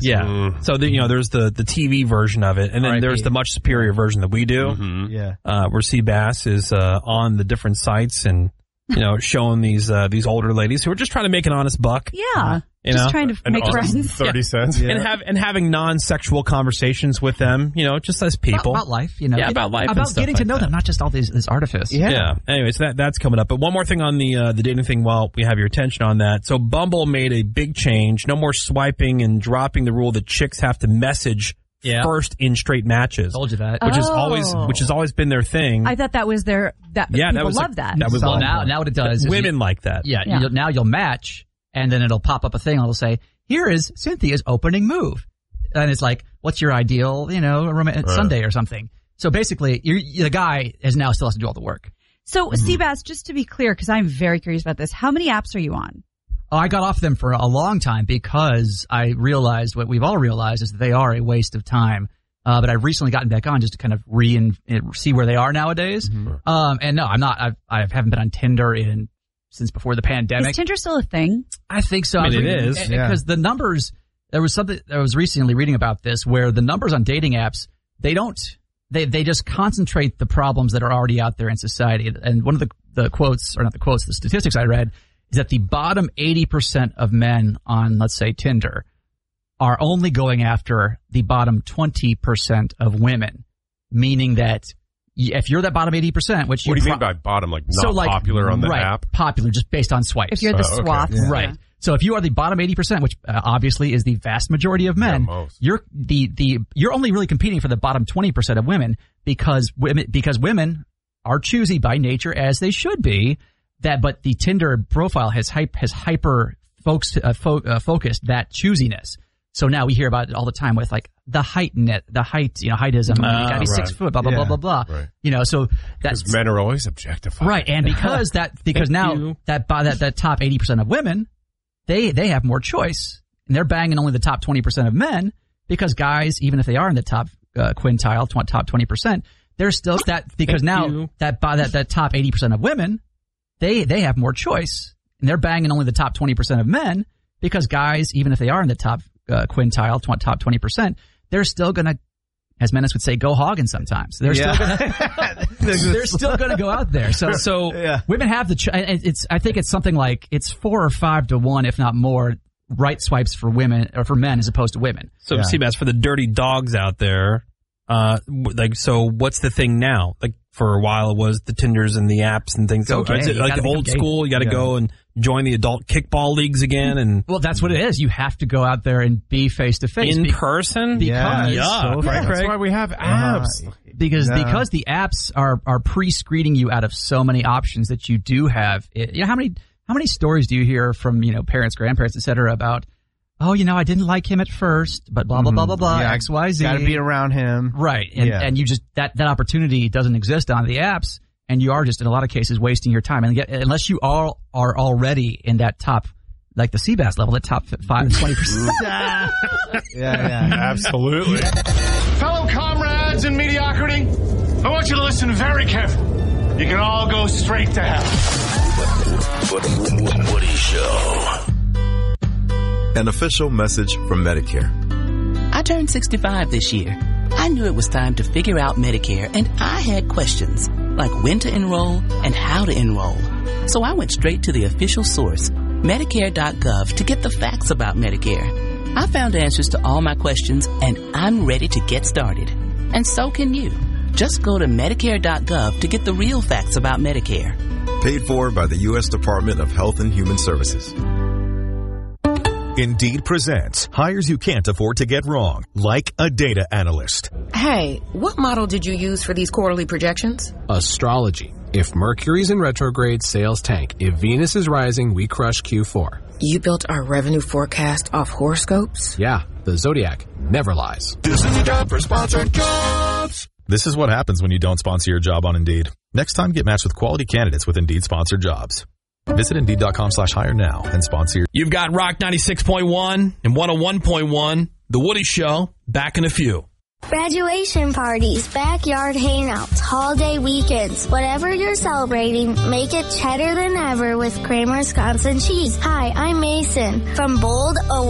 Yeah. So, there's the TV version of it, and then there's the much superior version that we do. Yeah. Where Seabass is on the different sites and, showing these older ladies who are just trying to make an honest buck. Yeah. Just trying to make friends. 30 cents. Yeah. And having non-sexual conversations with them, just as people. About life, Yeah, about life. About getting to know them, not just all this artifice. Yeah. Anyways, that's coming up. But one more thing on the dating thing while we have your attention on that. So Bumble made a big change. No more swiping and dropping the rule that chicks have to message first in straight matches. Told you that. Which has always been their thing. I thought that was people love that. That was now what it does is women like that. Yeah. Now you'll match, and then it'll pop up a thing. It'll say, "Here is Cynthia's opening move," and it's like, "What's your ideal, Sunday or something?" So basically, the guy still has to do all the work. So, Seabass, just to be clear, because I'm very curious about this, how many apps are you on? Oh, I got off them for a long time because I realized what we've all realized is that they are a waste of time. But I've recently gotten back on just to kind of see where they are nowadays. And no, I'm not. I haven't been on Tinder since before the pandemic. Is Tinder still a thing? I think so. It is. Because the numbers, there was something I was recently reading about this where the numbers on dating apps, they just concentrate the problems that are already out there in society. And one of the statistics I read is that the bottom 80% of men on, let's say, Tinder are only going after the bottom 20% of women, meaning that if you're that bottom 80%, which what do you mean by bottom? Like not popular on the app? Popular, just based on swipes. If you're the swath. Okay. Right. Yeah. So if you are the bottom 80%, which obviously is the vast majority of men, you're only really competing for the bottom 20% of women because women are choosy by nature, as they should be. But the Tinder profile has hyper focused that choosiness. So now we hear about it all the time with like the heightism. You gotta be 6 foot, blah blah blah blah blah. Right. So that's because men are always objectified. Right, and because now that top 80% of women, they have more choice, and they're banging only the top 20% of men because guys, even if they are in the top quintile, top 20%, they're still that because now that top 80% of women. They have more choice, and they're banging only the top 20% of men because guys, even if they are in the top quintile, top 20%, they're still going to, as Menace would say, go hogging sometimes. They're still going to go out there. So women have I think it's something like it's 4 or 5 to 1, if not more, right swipes for women or for men as opposed to women. So Seabass, for the dirty dogs out there, so what's the thing now? Like for a while it was the Tinders and the apps and things. So is it like old school? You got to go and join the adult kickball leagues again. And well, that's what it is. You have to go out there and be face to face in person. Because that's why we have apps. Because the apps are pre-screening you out of so many options that you do have. How many stories do you hear from parents, grandparents, etc. about? Oh, I didn't like him at first, but blah, blah, blah, blah, blah, X, Y, Z. Got to be around him. Right. And you just, that opportunity doesn't exist on the apps, and you are just, in a lot of cases, wasting your time. And unless you all are already in that top, like the Seabass level, the top 20%. Yeah. Absolutely. Fellow comrades in mediocrity, I want you to listen very carefully. You can all go straight to hell. Woody Show. An official message from Medicare. I turned 65 this year. I knew it was time to figure out Medicare, and I had questions, like when to enroll and how to enroll. So I went straight to the official source, Medicare.gov, to get the facts about Medicare. I found answers to all my questions, and I'm ready to get started. And so can you. Just go to Medicare.gov to get the real facts about Medicare. Paid for by the U.S. Department of Health and Human Services. Indeed presents hires you can't afford to get wrong, like a data analyst. Hey, what model did you use for these quarterly projections? Astrology. If Mercury's in retrograde, sales tank. If Venus is rising, we crush Q4. You built our revenue forecast off horoscopes? Yeah, the Zodiac never lies. This is the job for sponsored jobs. This is what happens when you don't sponsor your job on Indeed. Next time, get matched with quality candidates with Indeed sponsored jobs. Visit Indeed.com/hire now and sponsor your... You've got Rock 96.1 and 101.1, The Woody Show, back in a few. Graduation parties, backyard hangouts, holiday weekends, whatever you're celebrating, make it cheddar than ever with Kramer Wisconsin cheese. Hi, I'm Mason from Bold,